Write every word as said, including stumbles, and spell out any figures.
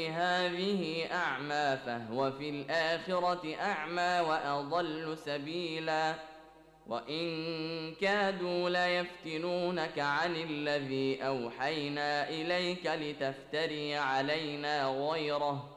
هذه أعمى فهو في الآخرة أعمى وأضل سبيلا وإن كادوا ليفتنونك عن الذي أوحينا إليك لتفتري علينا غيره